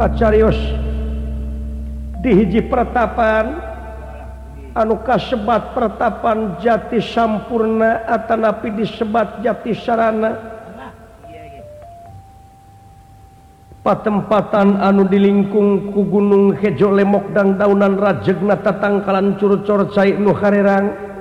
pacarios dihiji pertapan anu kasebat pertapan jati sampurna atanapi disebat jati sarana patempatan anu dilingkung ku gunung hejo lemok dan daunan rajegna tatangkalan curcor cai nu harerang